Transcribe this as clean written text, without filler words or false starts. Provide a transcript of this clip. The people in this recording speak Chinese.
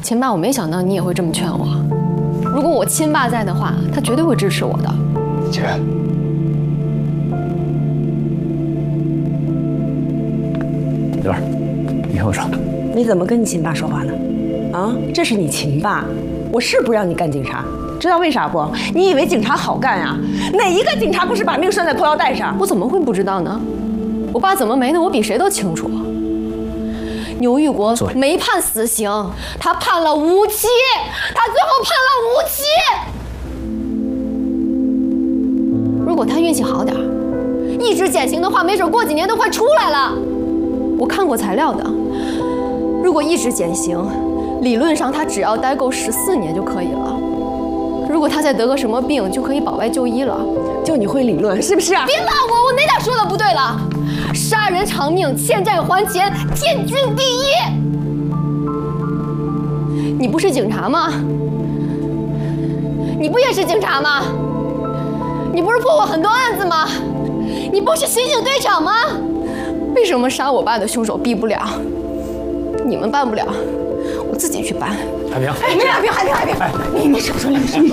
亲爸，我没想到你也会这么劝我。如果我亲爸在的话，他绝对会支持我的。 姐，刘儿，你看我说， 你怎么跟你亲爸说话呢？啊，这是你亲爸，我是不让你干警察，知道为啥不？你以为警察好干啊？哪一个警察不是把命拴在裤腰带上？ 我怎么会不知道呢？我爸怎么没的，我比谁都清楚。牛玉国没判死刑，他判了无期，他最后判了无期。如果他运气好点，一直减刑的话，没准过几年都快出来了。我看过材料的，如果一直减刑，理论上他只要待够14年就可以了。如果他再得个什么病，就可以保外就医了。 就你会理论是不是啊？ 别骂我，我哪点说的不对了？杀人偿命，欠债还钱，天经地义。你不是警察吗？你不也是警察吗？你不是破过很多案子吗？你不是刑警队长吗？为什么杀我爸的凶手毙不了？你们办不了，我自己去办。 海平， 哎，海平，你什么时候